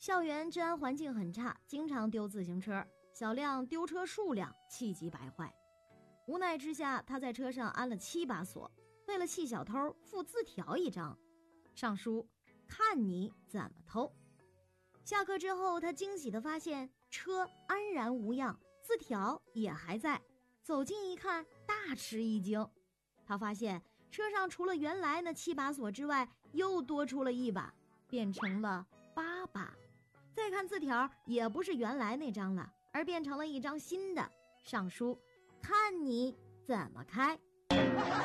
校园治安环境很差，经常丢自行车，小亮丢车数量气急败坏。无奈之下，他在车上安了7把锁，为了气小偷，附字条一张，上书看你怎么偷。下课之后，他惊喜地发现车安然无恙，字条也还在。走近一看，大吃一惊，他发现车上除了原来那7把锁之外，又多出了1把，变成了8把。再看字条，也不是原来那张了，而变成了一张新的，上书看你怎么开。